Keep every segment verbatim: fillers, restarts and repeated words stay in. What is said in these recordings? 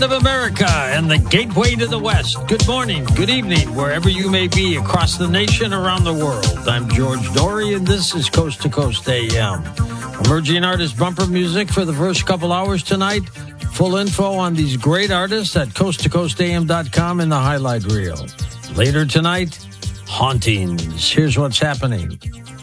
of America and the gateway to the West. Good morning, good evening, wherever you may be across the nation, around the world. I'm George Dory, and this is Coast to Coast A M. Emerging artist bumper music for the first couple hours tonight. Full info on these great artists at coast to coast a m dot com in the highlight reel. Later tonight, hauntings. Here's what's happening.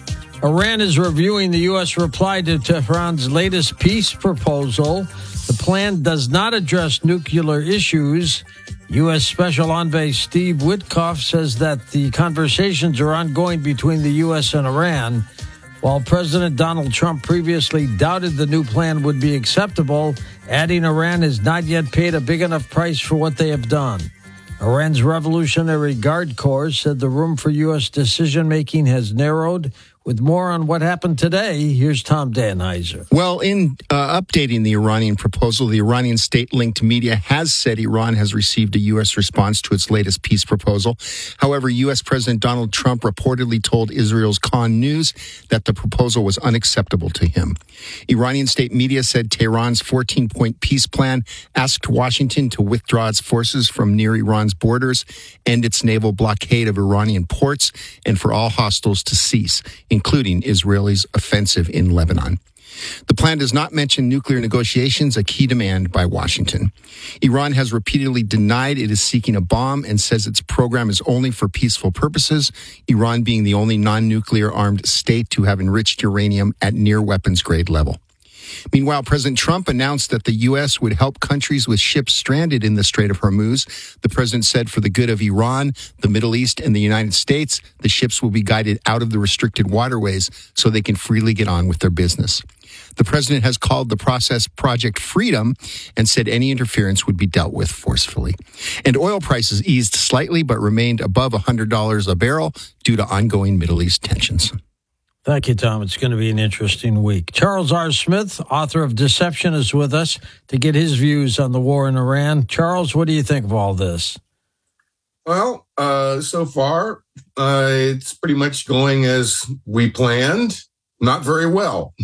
Iran is reviewing the U S reply to Tehran's latest peace proposal. The plan does not address nuclear issues. U S Special Envoy Steve Witkoff says that the conversations are ongoing between the U S and Iran. While President Donald Trump previously doubted the new plan would be acceptable, adding Iran has not yet paid a big enough price for what they have done. Iran's Revolutionary Guard Corps said the room for U S decision-making has narrowed. With more on what happened today, here's Tom Danheiser. Well, in uh, updating the Iranian proposal, the Iranian state-linked media has said Iran has received a U S response to its latest peace proposal. However, U S President Donald Trump reportedly told Israel's Khan News that the proposal was unacceptable to him. Iranian state media said Tehran's fourteen-point peace plan asked Washington to withdraw its forces from near Iran's borders, end its naval blockade of Iranian ports, and for all hostiles to cease, including Israel's offensive in Lebanon. The plan does not mention nuclear negotiations, a key demand by Washington. Iran has repeatedly denied it is seeking a bomb and says its program is only for peaceful purposes, Iran being the only non-nuclear armed state to have enriched uranium at near weapons-grade level. Meanwhile, President Trump announced that the U S would help countries with ships stranded in the Strait of Hormuz. The president said for the good of Iran, the Middle East, and the United States, the ships will be guided out of the restricted waterways so they can freely get on with their business. The president has called the process Project Freedom and said any interference would be dealt with forcefully. And oil prices eased slightly but remained above one hundred dollars a barrel due to ongoing Middle East tensions. Thank you, Tom. It's going to be an interesting week. Charles R. Smith, author of Deception, is with us to get his views on the war in Iran. Charles, what do you think of all this? Well, uh, so far, uh, it's pretty much going as we planned. Not very well.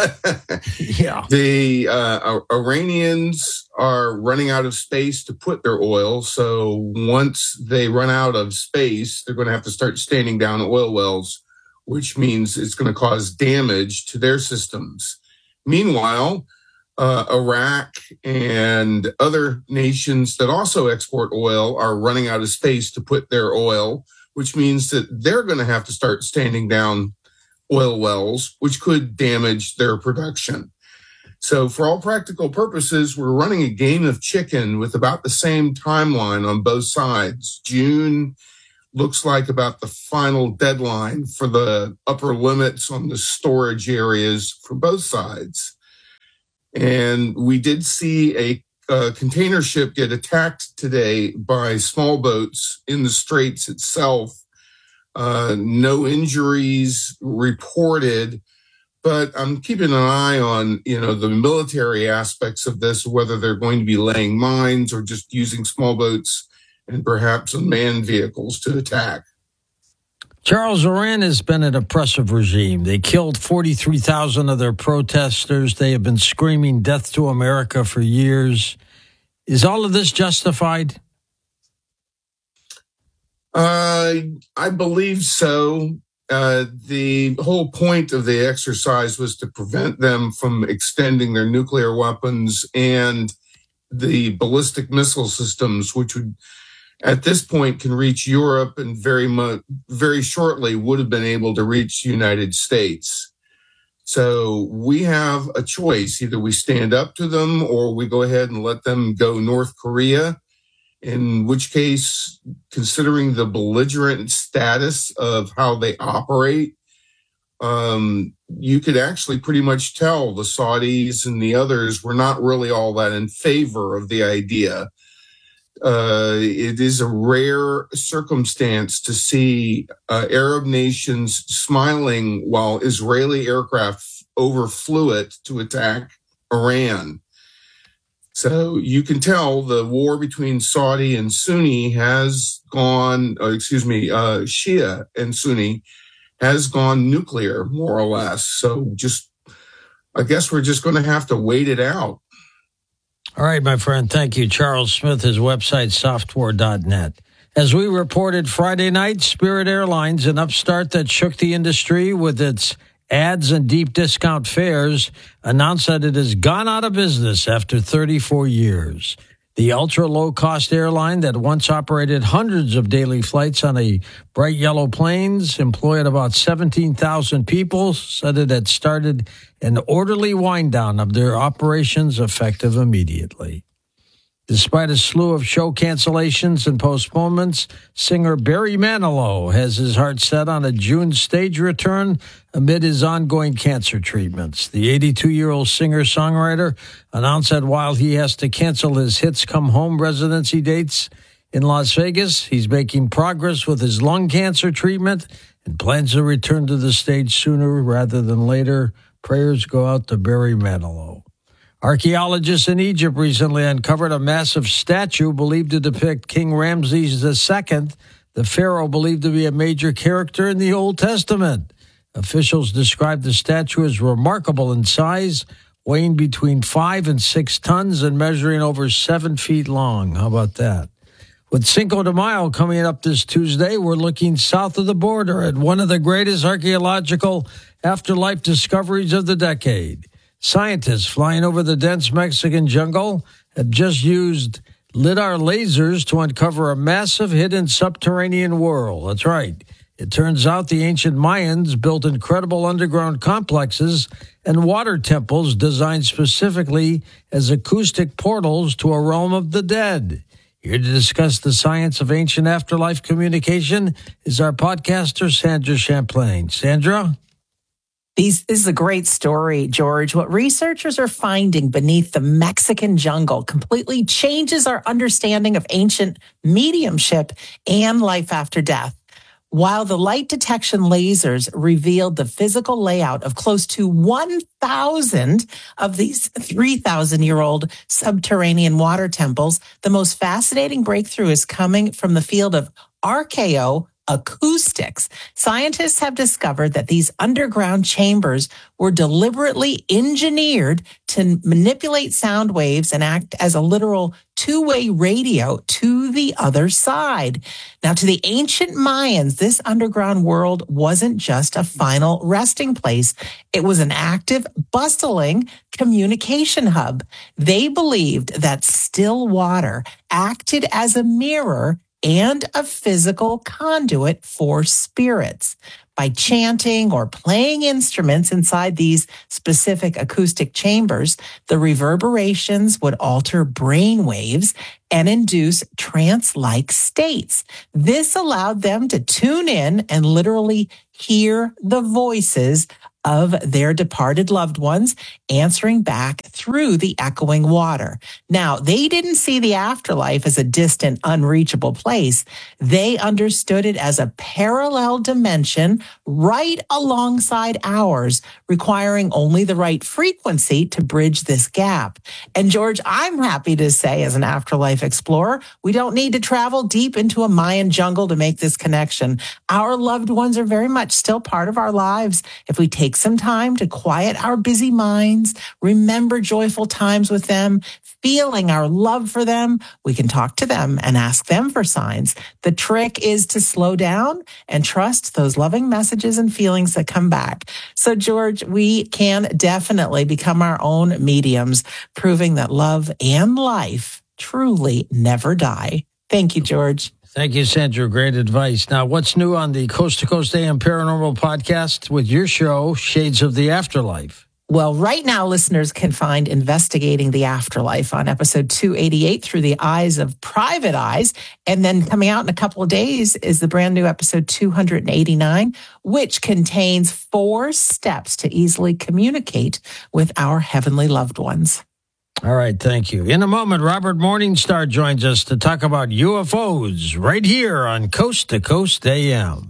Yeah. The uh, Iranians are running out of space to put their oil. So once they run out of space, they're going to have to start standing down oil wells, which means it's going to cause damage to their systems. Meanwhile, uh, Iraq and other nations that also export oil are running out of space to put their oil, which means that they're going to have to start standing down oil wells, which could damage their production. So for all practical purposes, we're running a game of chicken with about the same timeline on both sides. June looks like about the final deadline for the upper limits on the storage areas for both sides. And we did see a, a container ship get attacked today by small boats in the Straits itself. Uh, no injuries reported, but I'm keeping an eye on, you know, the military aspects of this, whether they're going to be laying mines or just using small boats and perhaps unmanned vehicles to attack. Charles, Iran has been an oppressive regime. They killed forty-three thousand of their protesters. They have been screaming death to America for years. Is all of this justified? Uh, I believe so. Uh, the whole point of the exercise was to prevent them from extending their nuclear weapons and the ballistic missile systems, which would at this point can reach Europe and very much, very shortly would have been able to reach the United States. So we have a choice. Either we stand up to them or we go ahead and let them go North Korea, in which case, considering the belligerent status of how they operate, um, you could actually pretty much tell the Saudis and the others were not really all that in favor of the idea. Uh, it is a rare circumstance to see uh, Arab nations smiling while Israeli aircraft overflew it to attack Iran. So you can tell the war between Saudi and Sunni has gone, uh, excuse me, uh, Shia and Sunni has gone nuclear, more or less. So just, I guess we're just going to have to wait it out. All right, my friend. Thank you. Charles Smith, his website, software dot net. As we reported Friday night, Spirit Airlines, an upstart that shook the industry with its ads and deep discount fares, announced that it has gone out of business after thirty-four years. The ultra-low-cost airline that once operated hundreds of daily flights on a bright yellow planes, employed about seventeen thousand people, said it had started an orderly wind-down of their operations effective immediately. Despite a slew of show cancellations and postponements, singer Barry Manilow has his heart set on a June stage return amid his ongoing cancer treatments. The eighty-two-year-old singer-songwriter announced that while he has to cancel his Hits Come Home residency dates in Las Vegas, he's making progress with his lung cancer treatment and plans to return to the stage sooner rather than later. Prayers go out to Barry Manilow. Archaeologists in Egypt recently uncovered a massive statue believed to depict King Ramses the Second, the pharaoh believed to be a major character in the Old Testament. Officials described the statue as remarkable in size, weighing between five and six tons and measuring over seven feet long. How about that? With Cinco de Mayo coming up this Tuesday, we're looking south of the border at one of the greatest archaeological afterlife discoveries of the decade. Scientists flying over the dense Mexican jungle have just used LIDAR lasers to uncover a massive hidden subterranean world. That's right. It turns out the ancient Mayans built incredible underground complexes and water temples designed specifically as acoustic portals to a realm of the dead. Here to discuss the science of ancient afterlife communication is our podcaster, Sandra Champlain. Sandra? These, this is a great story, George. What researchers are finding beneath the Mexican jungle completely changes our understanding of ancient mediumship and life after death. While the light detection lasers revealed the physical layout of close to one thousand of these three thousand year old subterranean water temples, the most fascinating breakthrough is coming from the field of archaeoacoustics. Scientists have discovered that these underground chambers were deliberately engineered to manipulate sound waves and act as a literal two-way radio to the other side. Now, to the ancient Mayans, this underground world wasn't just a final resting place. It was an active, bustling communication hub. They believed that still water acted as a mirror and a physical conduit for spirits. By chanting or playing instruments inside these specific acoustic chambers, the reverberations would alter brain waves and induce trance-like states. This allowed them to tune in and literally hear the voices of their departed loved ones answering back through the echoing water. Now, they didn't see the afterlife as a distant, unreachable place. They understood it as a parallel dimension right alongside ours, requiring only the right frequency to bridge this gap. And George, I'm happy to say, as an afterlife explorer, we don't need to travel deep into a Mayan jungle to make this connection. Our loved ones are very much still part of our lives. If we take some time to quiet our busy minds, remember joyful times with them, feeling our love for them, we can talk to them and ask them for signs. The trick is to slow down and trust those loving messages and feelings that come back. So, George, we can definitely become our own mediums, proving that love and life truly never die. Thank you, George. Thank you, Sandra. Great advice. Now, what's new on the Coast to Coast A M Paranormal podcast with your show, Shades of the Afterlife? Well, right now, listeners can find Investigating the Afterlife on episode two eighty-eight through the eyes of Private Eyes. And then coming out in a couple of days is the brand new episode two eighty-nine, which contains four steps to easily communicate with our heavenly loved ones. All right, thank you. In a moment, Robert Morningstar joins us to talk about U F Os right here on Coast to Coast A M.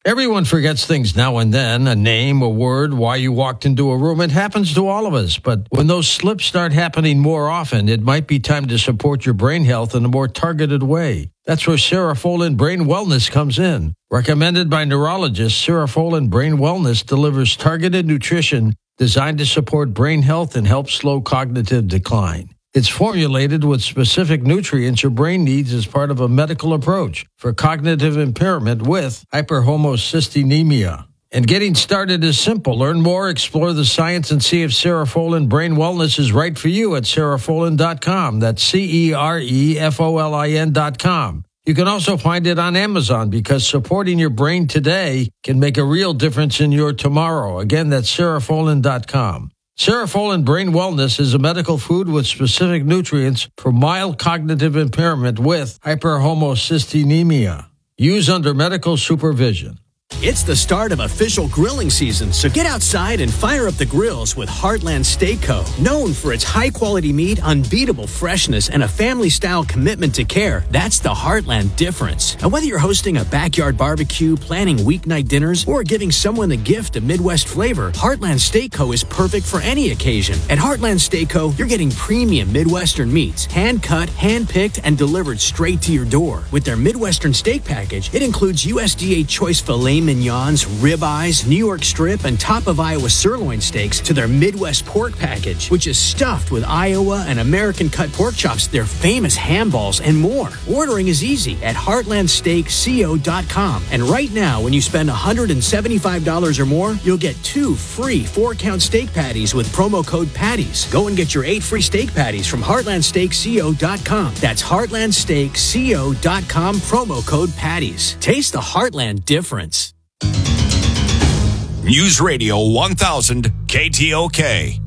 Everyone forgets things now and then, a name, a word, why you walked into a room. It happens to all of us. But when those slips start happening more often, it might be time to support your brain health in a more targeted way. That's where Serofolin Brain Wellness comes in. Recommended by neurologists, Serofolin Brain Wellness delivers targeted nutrition designed to support brain health and help slow cognitive decline. It's formulated with specific nutrients your brain needs as part of a medical approach for cognitive impairment with hyperhomocystinemia. And getting started is simple. Learn more, explore the science, and see if Serofolin Brain Wellness is right for you at cerefolin dot com. That's C E R E F O L I N dot com. You can also find it on Amazon because supporting your brain today can make a real difference in your tomorrow. Again, that's cerefolin dot com. Serofolin Brain Wellness is a medical food with specific nutrients for mild cognitive impairment with hyperhomocystinemia. Use under medical supervision. It's the start of official grilling season, so get outside and fire up the grills with Heartland Steak Co. Known for its high-quality meat, unbeatable freshness, and a family-style commitment to care, that's the Heartland difference. And whether you're hosting a backyard barbecue, planning weeknight dinners, or giving someone the gift of Midwest flavor, Heartland Steak Co. is perfect for any occasion. At Heartland Steak Co., you're getting premium Midwestern meats, hand-cut, hand-picked, and delivered straight to your door. With their Midwestern steak package, it includes U S D A choice filet mignons, ribeyes, New York strip, and top of Iowa sirloin steaks to their Midwest pork package, which is stuffed with Iowa and American cut pork chops, their famous ham balls, and more. Ordering is easy at heartland steak co dot com. And right now, when you spend one hundred seventy-five dollars or more, you'll get two free four-count steak patties with promo code PATTIES. Go and get your eight free steak patties from heartland steak co dot com. That's heartland steak co dot com, promo code PATTIES. Taste the Heartland difference. News Radio one thousand K T O K.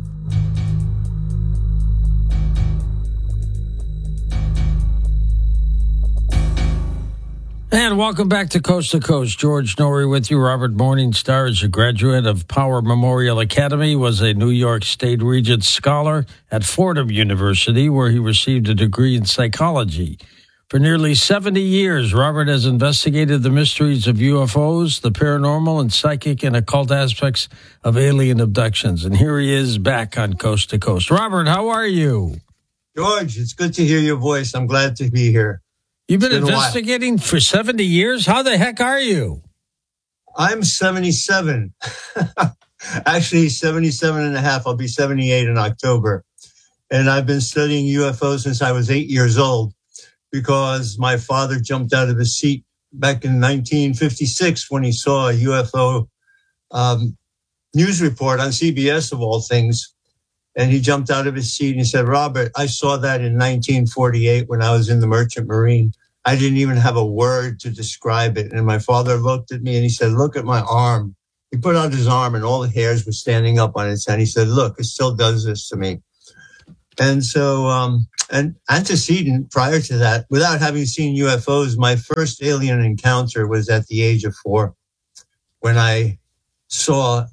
And welcome back to Coast to Coast. George Norrie with you. Robert Morningstar is a graduate of Power Memorial Academy, was a New York State Regents Scholar at Fordham University, where he received a degree in psychology. For nearly seventy years, Robert has investigated the mysteries of U F Os, the paranormal and psychic and occult aspects of alien abductions. And here he is back on Coast to Coast. Robert, how are you? George, it's good to hear your voice. I'm glad to be here. You've been, been investigating for seventy years? How the heck are you? I'm seventy-seven. Actually, seventy-seven and a half. I'll be seventy-eight in October. And I've been studying U F Os since I was eight years old, because my father jumped out of his seat back in nineteen fifty-six when he saw a U F O um, news report on C B S, of all things. And he jumped out of his seat and he said, Robert, I saw that in nineteen forty-eight when I was in the Merchant Marine. I didn't even have a word to describe it. And my father looked at me and he said, look at my arm. He put out his arm and all the hairs were standing up on his head. He said, look, it still does this to me. And so, um, and antecedent prior to that, without having seen U F Os, my first alien encounter was at the age of four, when I saw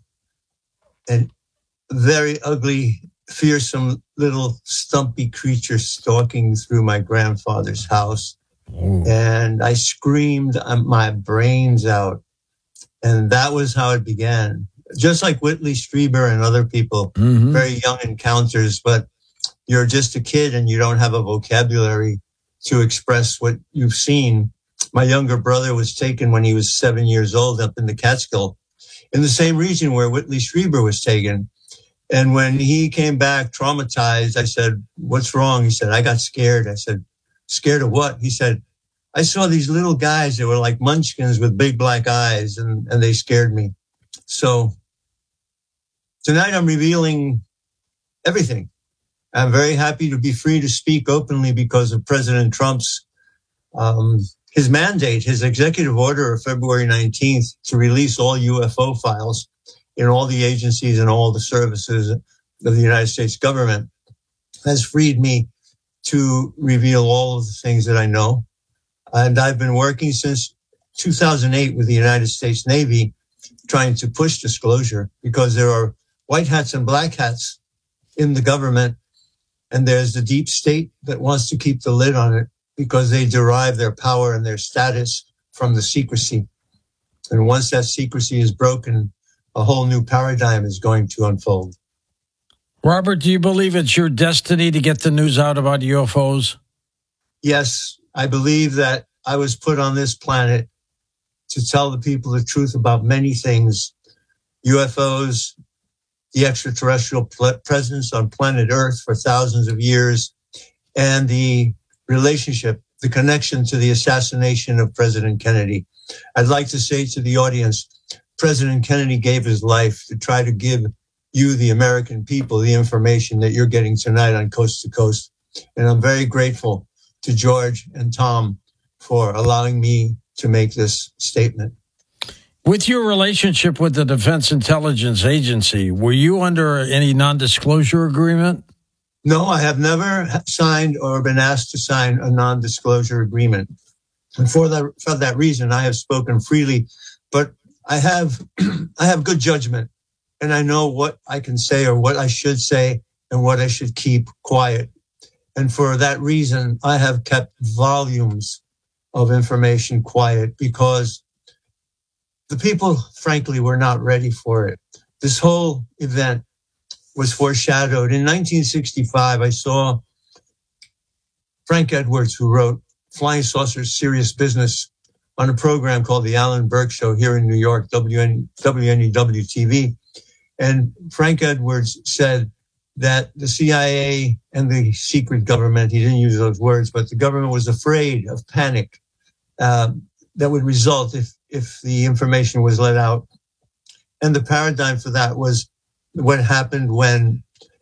an very ugly, fearsome little stumpy creature stalking through my grandfather's house. Ooh. And I screamed my brains out. And that was how it began. Just like Whitley Strieber and other people, mm-hmm. very young encounters, but you're just a kid and you don't have a vocabulary to express what you've seen. My younger brother was taken when he was seven years old up in the Catskill, in the same region where Whitley Strieber was taken. And when he came back traumatized, I said, what's wrong? He said, I got scared. I said, scared of what? He said, I saw these little guys that were like munchkins with big black eyes, and, and they scared me. So tonight I'm revealing everything. I'm very happy to be free to speak openly because of President Trump's, um, his mandate, his executive order of February nineteenth to release all U F O files in all the agencies and all the services of the United States government has freed me to reveal all of the things that I know. And I've been working since two thousand eight with the United States Navy, trying to push disclosure, because there are white hats and black hats in the government. And there's the deep state that wants to keep the lid on it because they derive their power and their status from the secrecy. And once that secrecy is broken, a whole new paradigm is going to unfold. Robert, do you believe it's your destiny to get the news out about U F Os? Yes, I believe that I was put on this planet to tell the people the truth about many things. U F Os, the extraterrestrial pl- presence on planet Earth for thousands of years, and the relationship, the connection to the assassination of President Kennedy. I'd like to say to the audience, President Kennedy gave his life to try to give you, the American people, the information that you're getting tonight on Coast to Coast. And I'm very grateful to George and Tom for allowing me to make this statement. With your relationship with the Defense Intelligence Agency, were you under any non-disclosure agreement? No, I have never signed or been asked to sign a non-disclosure agreement. And for that, for that reason, I have spoken freely, but I have, I have good judgment, and I know what I can say or what I should say and what I should keep quiet. And for that reason, I have kept volumes of information quiet because the people, frankly, were not ready for it. This whole event was foreshadowed. In nineteen sixty-five, I saw Frank Edwards, who wrote Flying Saucers Serious Business, on a program called The Alan Burke Show here in New York, W N E W T V. And Frank Edwards said that the C I A and the secret government, he didn't use those words, but the government was afraid of panic uh, that would result if, if the information was let out. And the paradigm for that was what happened when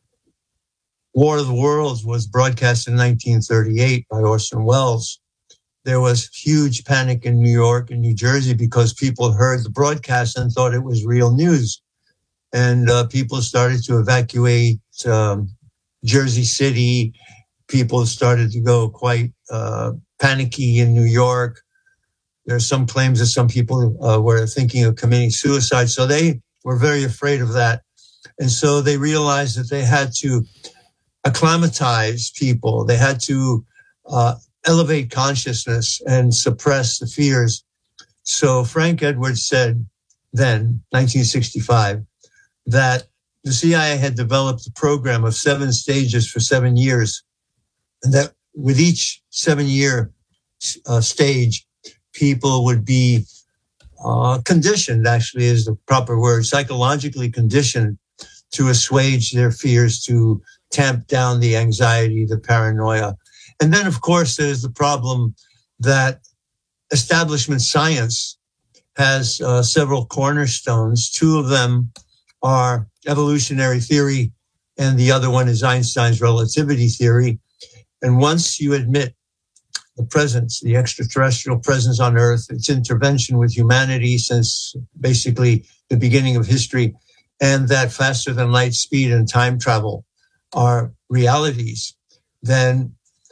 War of the Worlds was broadcast in nineteen thirty-eight by Orson Welles. There was huge panic in New York and New Jersey because people heard the broadcast and thought it was real news. And uh, people started to evacuate um, Jersey City. People started to go quite uh, panicky in New York. There are some claims that some people uh, were thinking of committing suicide. So they were very afraid of that. And so they realized that they had to acclimatize people. They had to uh, elevate consciousness and suppress the fears. So Frank Edwards said then, nineteen sixty-five, that the C I A had developed a program of seven stages for seven years. And that with each seven-year uh, stage, people would be uh, conditioned, actually is the proper word, psychologically conditioned to assuage their fears, to tamp down the anxiety, the paranoia. And then, of course, there's the problem that establishment science has uh, several cornerstones. Two of them are evolutionary theory, and the other one is Einstein's relativity theory. And once you admit the presence, the extraterrestrial presence on Earth, its intervention with humanity since basically the beginning of history, and that faster than light speed and time travel are realities, then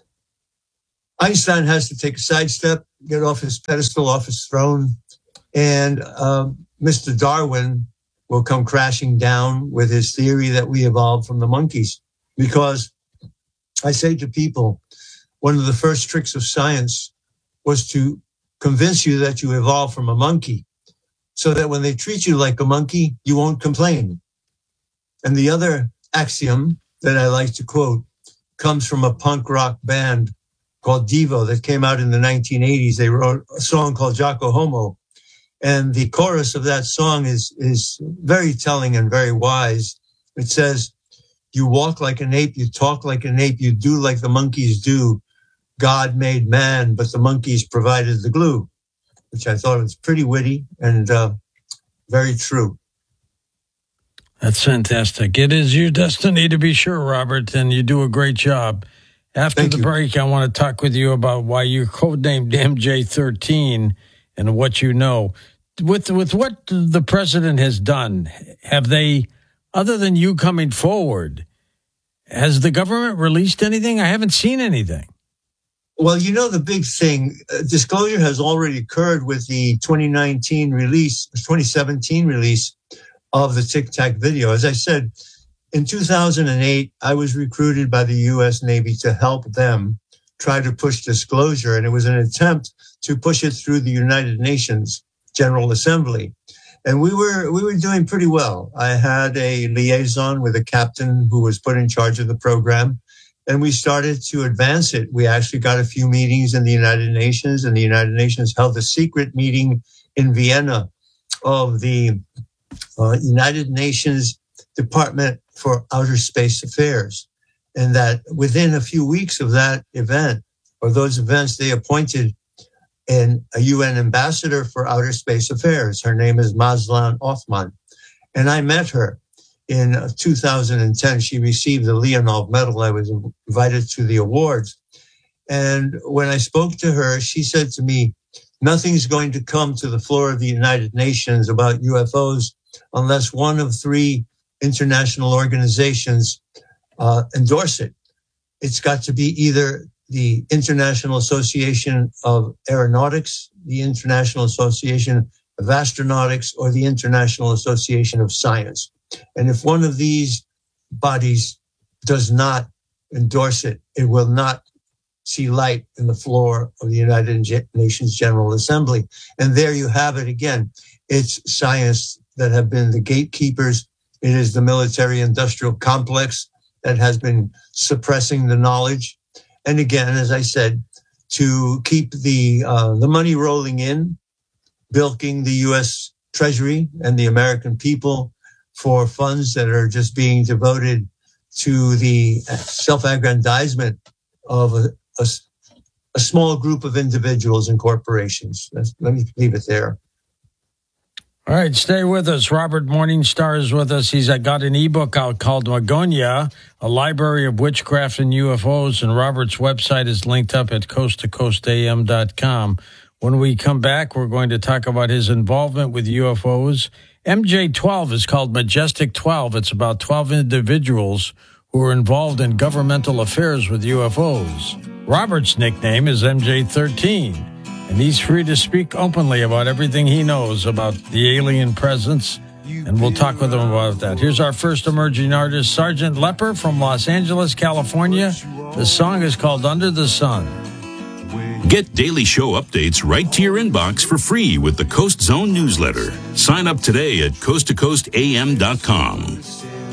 Einstein has to take a sidestep, get off his pedestal, off his throne, and um, Mister Darwin will come crashing down with his theory that we evolved from the monkeys. Because I say to people, one of the first tricks of science was to convince you that you evolved from a monkey, so that when they treat you like a monkey, you won't complain. And the other axiom that I like to quote comes from a punk rock band called Devo that came out in the nineteen eighties. They wrote a song called Jocko Homo. And the chorus of that song is, is very telling and very wise. It says, "You walk like an ape, you talk like an ape, you do like the monkeys do. God made man, but the monkeys provided the glue," which I thought was pretty witty and uh, very true. That's fantastic. It is your destiny to be sure, Robert, and you do a great job. After Thank the you. break, I want to talk with you about why you're codenamed M J thirteen and what you know. With with what the president has done, have they, other than you coming forward, has the government released anything? I haven't seen anything. Well, you know, the big thing, uh, disclosure has already occurred with the twenty nineteen release, twenty seventeen release of the Tic Tac video. As I said, in two thousand eight, I was recruited by the U S Navy to help them try to push disclosure. And it was an attempt to push it through the United Nations. General Assembly. And we were we were doing pretty well. I had a liaison with a captain who was put in charge of the program, and we started to advance it. We actually got a few meetings in the United Nations, and the United Nations held a secret meeting in Vienna of the uh, United Nations Department for Outer Space Affairs. And that within a few weeks of that event, or those events, they appointed an, a U N ambassador for outer space affairs. Her name is Mazlan Othman. And I met her in two thousand ten. She received the Leonov Medal. I was invited to the awards. And when I spoke to her, she said to me, nothing's going to come to the floor of the United Nations about U F Os unless one of three international organizations uh, endorse it. It's got to be either the International Association of Aeronautics, the International Association of Astronautics, or the International Association of Science. And if one of these bodies does not endorse it, it will not see light in the floor of the United Nations General Assembly. And there you have it again. It's science that have been the gatekeepers. It is the military-industrial complex that has been suppressing the knowledge. And again, as I said, to keep the uh, the money rolling in, bilking the U S Treasury and the American people for funds that are just being devoted to the self-aggrandizement of a, a, a small group of individuals and corporations. Let me leave it there. All right, stay with us. Robert Morningstar is with us. He's got an ebook out called Magonia, A Library of Witchcraft and U F Os, and Robert's website is linked up at coast to coast a m dot com. When we come back, we're going to talk about his involvement with U F Os. M J twelve is called Majestic twelve. It's about twelve individuals who are involved in governmental affairs with U F Os. Robert's nickname is M J thirteen. And he's free to speak openly about everything he knows about the alien presence, and we'll talk with him about that. Here's our first emerging artist, Sergeant Leper from Los Angeles, California. The song is called Under the Sun. Get daily show updates right to your inbox for free with the Coast Zone newsletter. Sign up today at coast to coast a m dot com.